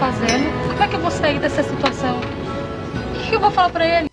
fazendo? Como é que eu vou sair dessa situação? O que eu vou falar pra ele?